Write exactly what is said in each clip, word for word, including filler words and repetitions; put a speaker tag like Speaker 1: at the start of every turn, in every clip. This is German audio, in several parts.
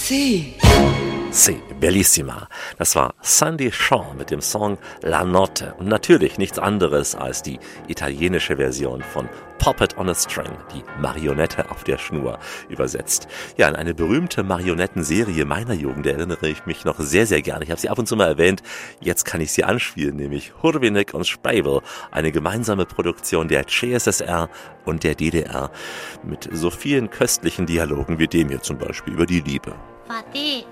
Speaker 1: Sì.
Speaker 2: Sì, bellissima. Das war Sandy Shaw mit dem Song La Notte und natürlich nichts anderes als die italienische Version von Puppet on a String, die Marionette auf der Schnur übersetzt. Ja, an eine berühmte Marionettenserie meiner Jugend erinnere ich mich noch sehr, sehr gerne. Ich habe sie ab und zu mal erwähnt, jetzt kann ich sie anspielen, nämlich Hurwinek und Speibel, eine gemeinsame Produktion der C S S R und der D D R mit so vielen köstlichen Dialogen wie dem hier zum Beispiel über die Liebe.
Speaker 3: Vati,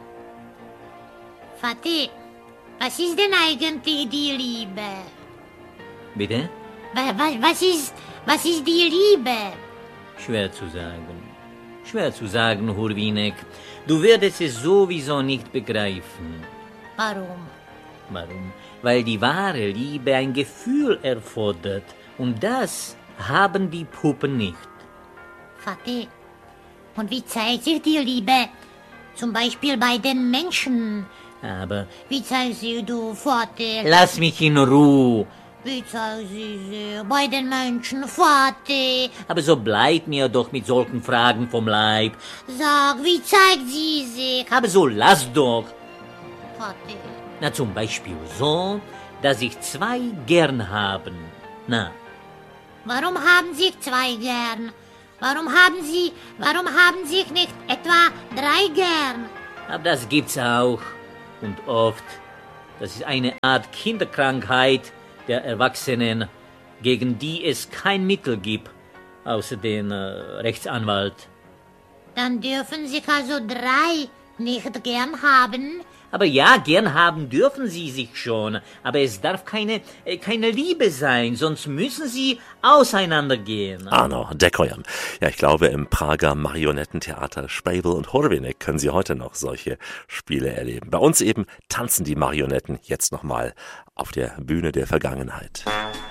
Speaker 3: Vati, was ist denn eigentlich die Liebe?
Speaker 4: Bitte?
Speaker 3: Was, was, was ist, was ist die Liebe?
Speaker 4: Schwer zu sagen. Schwer zu sagen, Hurwinek. Du wirst es sowieso nicht begreifen.
Speaker 3: Warum?
Speaker 4: Warum? Weil die wahre Liebe ein Gefühl erfordert. Und das haben die Puppen nicht.
Speaker 3: Vati, und wie zeigt sich die Liebe? Zum Beispiel bei den Menschen.
Speaker 4: Aber
Speaker 3: Wie zeigt sie du, Vati?
Speaker 4: lass mich in Ruhe.
Speaker 3: Wie zeigt sie sich bei den Menschen, Vati?
Speaker 4: Aber so bleib mir doch mit solchen Fragen vom Leib.
Speaker 3: Sag, wie zeigt sie sich?
Speaker 4: Aber so lass doch.
Speaker 3: Vati,
Speaker 4: Na, zum Beispiel so, dass sich zwei gern haben. Na,
Speaker 3: warum haben sich zwei gern? Warum haben sie, warum haben sich nicht etwa drei gern?
Speaker 4: aber das gibt's auch. Und oft. Das ist eine Art Kinderkrankheit der Erwachsenen, gegen die es kein Mittel gibt, außer den äh, Rechtsanwalt.
Speaker 3: Dann dürfen sich also drei nicht gern haben?
Speaker 4: Aber ja, gern haben dürfen sie sich schon, aber es darf keine, äh, keine Liebe sein, sonst müssen sie auseinandergehen.
Speaker 2: Arno Dekoyan. Ja, ich glaube, im Prager Marionettentheater Speibel und Hurwinek können Sie heute noch solche Spiele erleben. Bei uns eben tanzen die Marionetten jetzt nochmal auf der Bühne der Vergangenheit.